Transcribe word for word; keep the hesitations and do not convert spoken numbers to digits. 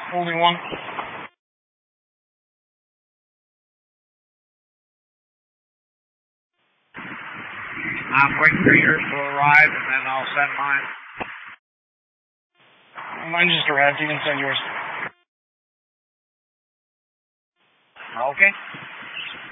Only one. I'm waiting for yours to arrive, and then I'll send mine. Mine just arrived. You can send yours. Okay.